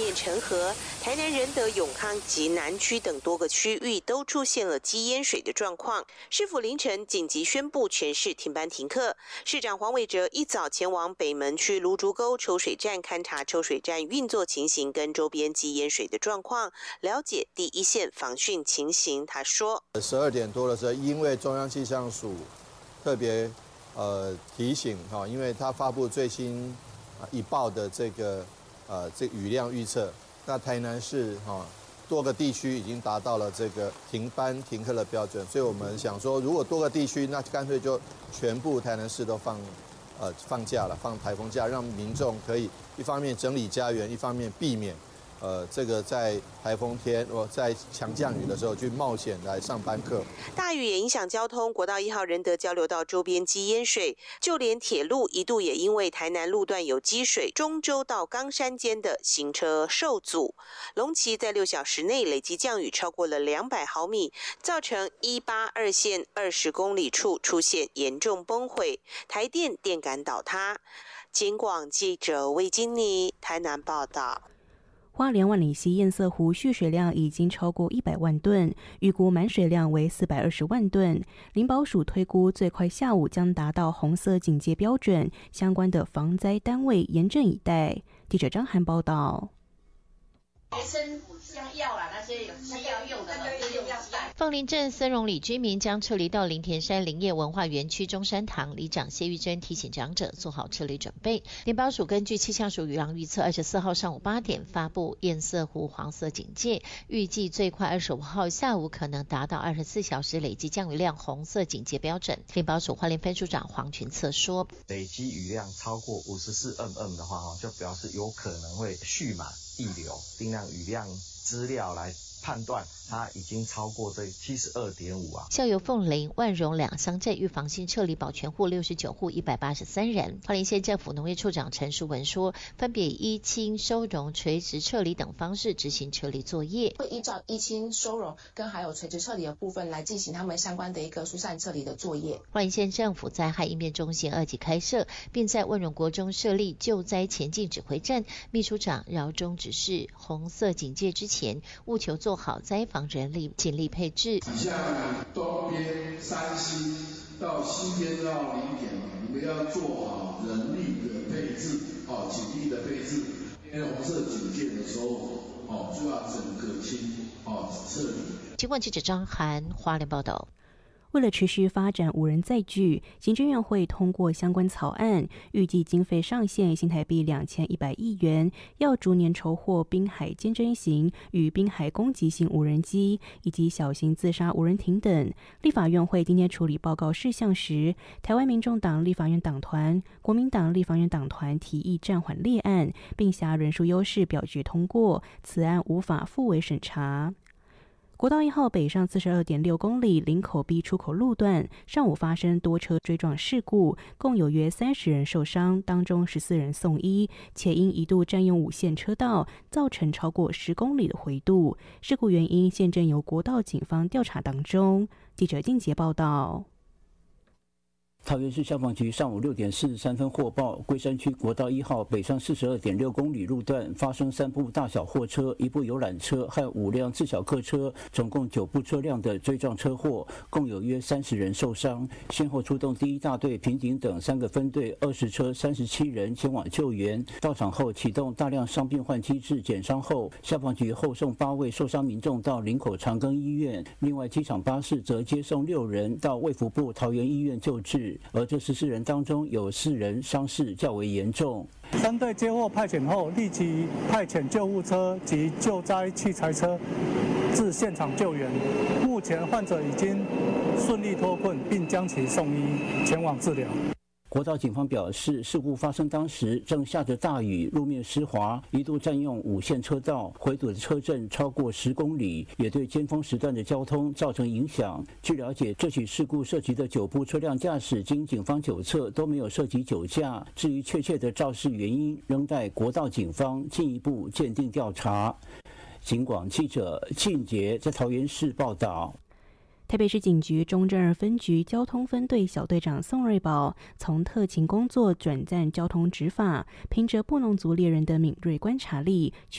面成河，台南仁德、永康及南区等多个区域都出现了积淹水的状况。市府凌晨紧急宣布全市停班停课。市长黄伟哲一早前往北门区芦竹沟抽水站勘察抽水站运作情形跟周边积淹水的状况，了解第一线防汛情形。他说 ：12点多的时候，因为中央气象署特别提醒哈，因为他发布最新一报的这雨量预测，那台南市多个地区已经达到了这个停班停课的标准，所以我们想说，如果多个地区，那干脆就全部台南市都放假了，放台风假，让民众可以一方面整理家园，一方面避免这个在台风天或在强降雨的时候去冒险来上班课。 大雨也影响交通，国道1号仁德交流道周边积淹水，就连铁路一度也因为台南路段有积水，中州到冈山间的行车受阻。龙崎在6小时内累计降雨超过了200毫米，造成182线20公里处出现严重崩毁，台电电杆倒塌。警广记者魏金妮台南报道。 花莲万里溪堰塞湖蓄水量已经超过100万吨，预估满水量为420万吨。林保署推估最快下午将达到红色警戒标准，相关的防灾单位严阵以待。记者张涵报道。 学生像药啦，那些有西药用的， 凤林镇森荣里居民将撤离到林田山林业文化园区中山堂，里长谢玉珍提醒长者做好撤离准备。林保署根据气象署雨量预测，24号上午8点发布堰塞湖黄色警戒，预计最快25号下午可能达到24小时累积降雨量红色警戒标准。林保署花莲分署长黄群策说， 累积雨量超过54 mm 的话，就表示有可能会蓄满溢流，并让雨量资料来判断它已经超过这72.5啊。 校友凤林、万荣两乡镇预防性撤离保全户69户183人。花莲县政府农业处长陈淑文说，分别以依亲、收容、垂直撤离等方式执行撤离作业， 会依照依亲、收容跟还有垂直撤离的部分来进行他们相关的一个疏散撤离的作业。 花莲县政府灾害应变中心2级开设，并在万荣国中设立救灾前进指挥站。秘书长饶中指示，红色警戒之前，务求做好灾防人力警力配置。 像东边3溪到西边到林田，你们要做好人力的配置，警力的配置。因为红色警戒的时候，就要整个撤离。 警广记者张涵花莲报道。 为了持续发展无人载具，行政院会通过相关草案，预计经费上限新台币2100亿元，要逐年筹获滨海监侦型与滨海攻击型无人机以及小型自杀无人艇等。立法院会今天处理报告事项时，台湾民众党立法院党团、国民党立法院党团提议暂缓列案，并辖人数优势表决通过，此案无法复委审查。国道1号北上42.6公里林口 B 出口路段上午发生多车追撞事故，共有约30人受伤，当中14人送医，且因一度占用5线车道，造成超过10公里的回渡。事故原因现正由国道警方调查当中。记者静杰报道。 桃园市消防局上午6点43分获报，龟山区国道1号北上42.6公里路段发生3部大小货车、1部游览车和5辆自小客车，总共9部车辆的追撞车祸，共有约30人受伤。先后出动第1大队、平顶等3个分队，20车37人前往救援。到场后启动大量伤病换机制减伤后，消防局后送8位受伤民众到林口长庚医院，另外机场巴士则接送6人到卫福部桃园医院救治。而这14人当中有4人伤势较为严重。 3队接获派遣后，立即派遣救护车及救灾器材车至现场救援。目前患者已经顺利脱困，并将其送医前往治疗。 国道警方表示，事故发生当时正下着大雨，路面湿滑，一度占用5线车道，回堵的车阵超过10公里，也对尖峰时段的交通造成影响。据了解，这起事故涉及的9部车辆驾驶经警方酒测都没有涉及酒驾，至于确切的肇事原因，仍待国道警方进一步鉴定调查。警广记者庆杰在桃园市报道。 台北市警局中正2分局交通分队小队长宋瑞宝从特勤工作转战交通执法，凭着布农族猎人的敏锐观察力，